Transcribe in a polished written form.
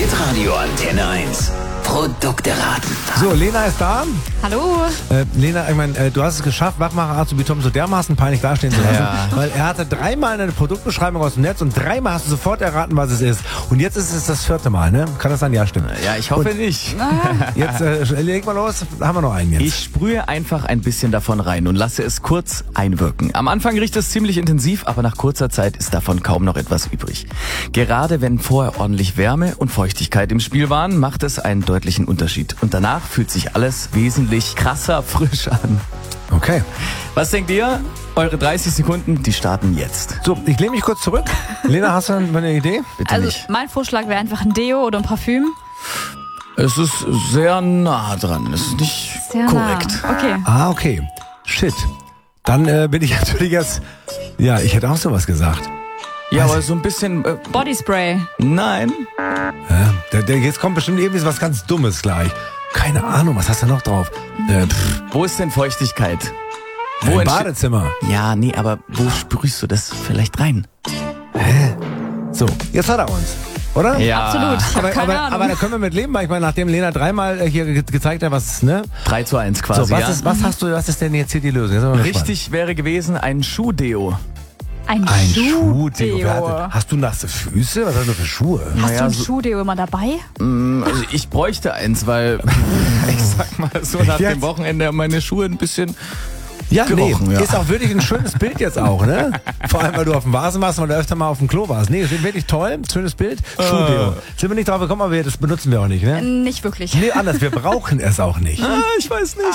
Hitradio Antenne 1. Produkte raten. So, Lena ist da. Hallo. Lena, ich meine, du hast es geschafft, Wachmacher Azubi Tom so dermaßen peinlich dastehen zu lassen. Ja. Weil er hatte 3-mal eine Produktbeschreibung aus dem Netz und 3-mal hast du sofort erraten, was es ist. Und jetzt ist es das 4. Mal, ne? Kann das sein? Ja, stimmt. Ja, ich hoffe nicht. Jetzt leg mal los, haben wir noch einen jetzt. Ich sprühe einfach ein bisschen davon rein und lasse es kurz einwirken. Am Anfang riecht es ziemlich intensiv, aber nach kurzer Zeit ist davon kaum noch etwas übrig. Gerade wenn vorher ordentlich Wärme und Feuchtigkeit im Spiel waren, macht es einen deutlichen Unterschied. Und danach fühlt sich alles wesentlich krasser frisch an. Okay. Was denkt ihr? Eure 30 Sekunden, die starten jetzt. So, ich lehne mich kurz zurück. Lena, hast du eine Idee? Bitte Also nicht. mein Vorschlag wäre einfach ein Deo oder ein Parfüm. Es ist sehr nah dran. Es ist nicht Sehr korrekt. nah. Okay. Ah, okay. Shit. Dann bin ich natürlich jetzt... Ja, ich hätte auch sowas gesagt. Ja, aber so ein bisschen... Bodyspray. nein. Jetzt kommt bestimmt irgendwie was ganz Dummes gleich. Keine Ahnung, was hast du noch drauf? Wo ist denn Feuchtigkeit? Im entsteht- Badezimmer. Ja, nee, aber wo sprühst du das vielleicht rein? So, jetzt hat er uns, oder? Ja. Absolut. Ich habe keine Ahnung. aber da können wir mit leben, weil ich meine, nachdem Lena 3-mal hier gezeigt hat, was, ne? 3:1 So, quasi, ja. was ist denn jetzt hier die Lösung? Jetzt sind wir gespannt. Richtig wäre gewesen ein Schuhdeo. Ein Ein Schuhdeo. Schuhdeo. Hast du nasse Füße? Was hast du für Schuhe? Hast du Naja, ein so- Schuhdeo immer dabei? Also ich bräuchte eins, weil ich sag mal so nach Jetzt? dem Wochenende meine Schuhe ein bisschen... Ja, Gerochen, nee, ja. ist auch wirklich ein schönes Bild jetzt auch, ne? Vor allem, weil du auf dem Vasen warst und öfter mal auf dem Klo warst. Nee, ist wirklich toll, schönes Bild. Schuhdeo. Sind wir nicht drauf gekommen, aber das benutzen wir auch nicht, ne? Nicht wirklich. Nee, anders, wir brauchen es auch nicht. Ich weiß nicht.